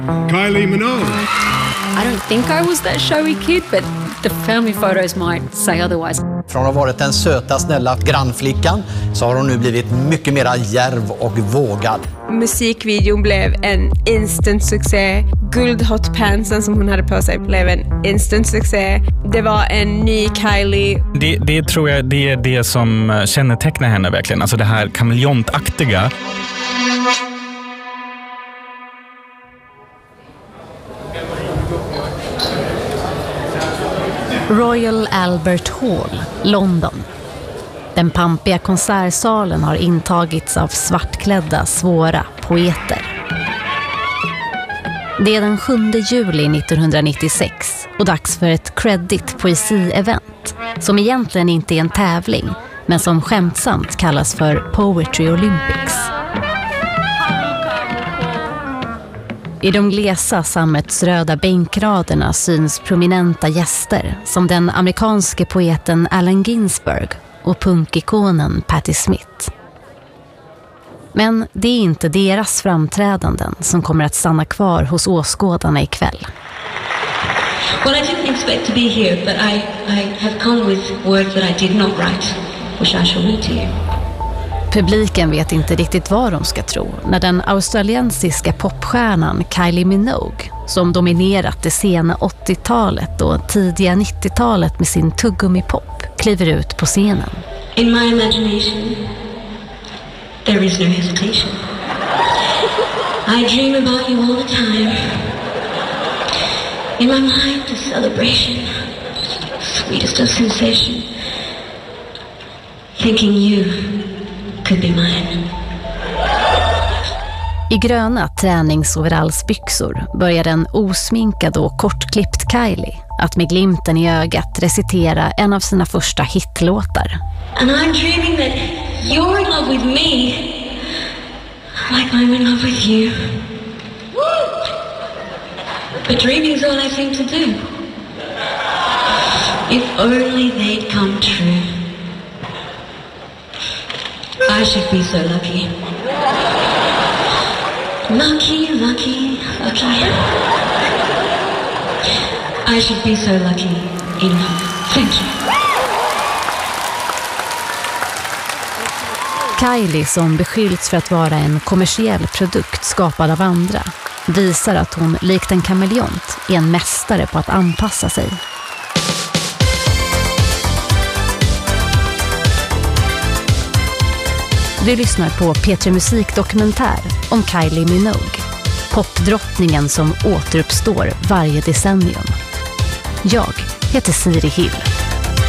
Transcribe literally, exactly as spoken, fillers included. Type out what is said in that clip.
Kylie Minogue. I don't think I was that showy kid, but the family photos might say otherwise. Från att ha varit den söta, snälla grannflickan så har hon nu blivit mycket mer djärv och vågad. Musikvideon blev en instant succé. Guldhotpantsen som hon hade på sig blev en instant succé. Det var en ny Kylie. Det, det tror jag det är det som kännetecknar henne verkligen. Alltså det här kameleontaktiga. Royal Albert Hall, London. Den pampiga konsertsalen har intagits av svartklädda, svåra poeter. Det är den sjunde juli nittonhundranittiosex och dags för ett credit poesi-event som egentligen inte är en tävling men som skämtsamt kallas för Poetry Olympics. I de glesa sammetsröda bänkraderna syns prominenta gäster som den amerikanske poeten Allen Ginsberg och punkikonen Patti Smith. Men det är inte deras framträdanden som kommer att stanna kvar hos åskådarna ikväll. Well, I didn't expect to be here, but I, I have come with words that I did not write, which I shall read to you. Publiken vet inte riktigt vad de ska tro när den australiensiska popstjärnan Kylie Minogue, som dominerat det sena åttiotalet och tidiga nittiotalet med sin tuggummi-pop, kliver ut på scenen. In my imagination, there is no hesitation. I dream about you all the time. In my mind, a celebration, sweetest of sensation. Thinking you could be mine. I gröna träningsoverallsbyxor börjar en osminkad och kortklippt Kylie att med glimten i ögat recitera en av sina första hitlåtar. And I'm dreaming that you're in love with me, like I'm in love with you. But dreaming's all I seem to do. If only they'd come true. I should be so lucky. Lucky, lucky, lucky. I should be so lucky in love. Thank you. Kylie, som beskyllts för att vara en kommersiell produkt skapad av andra, visar att hon likt en kameleont är en mästare på att anpassa sig. Du lyssnar på P tre Musikdokumentär om Kylie Minogue, popdrottningen som återuppstår varje decennium. Jag heter Siri Hill.